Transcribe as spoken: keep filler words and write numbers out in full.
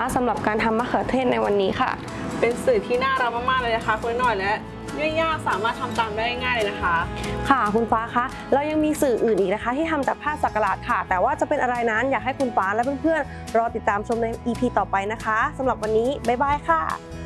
สำหรับการทำมะเขือเทศในวันนี้ค่ะเป็นสื่อที่น่ารักมากๆเลยนะคะคุณหน่อยและไม่ยากสามารถทำตามได้ง่ายเลยนะคะค่ะคุณฟ้าคะเรายังมีสื่ออื่นอีกนะคะที่ทำจากผ้าสักหลาดค่ะแต่ว่าจะเป็นอะไรนั้นอยากให้คุณฟ้าและเพื่อนๆรอติดตามชมใน อี พี ต่อไปนะคะสำหรับวันนี้บ๊ายบายค่ะ